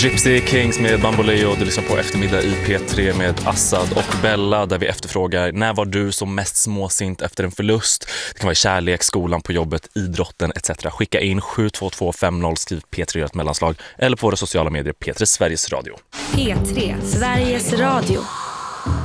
Gypsy Kings med Bamboleo. Du lyssnar på Eftermiddag i P3 med Assad och Bella, där vi efterfrågar: när var du som mest småsint efter en förlust? Det kan vara i kärlek, skolan, på jobbet, idrotten etc. Skicka in 72250, skriv P3 gör ett mellanslag, eller på våra sociala medier P3 Sveriges Radio. P3 Sveriges Radio.